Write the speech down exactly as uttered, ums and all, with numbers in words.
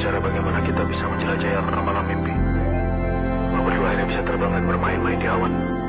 cara bagaimana kita bisa menjelajahi alam malam mimpi. Lo berdua akhirnya bisa terbang dan bermain-main di awan.